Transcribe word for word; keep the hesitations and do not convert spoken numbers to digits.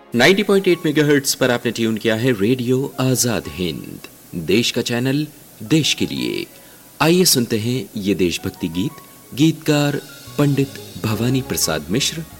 नब्बे पॉइंट आठ मेगाहर्ट्ज पर आपने ट्यून किया है रेडियो आजाद हिंद, देश का चैनल, देश के लिए। आइए सुनते हैं ये देशभक्ति गीत। गीतकार पंडित भवानी प्रसाद मिश्र,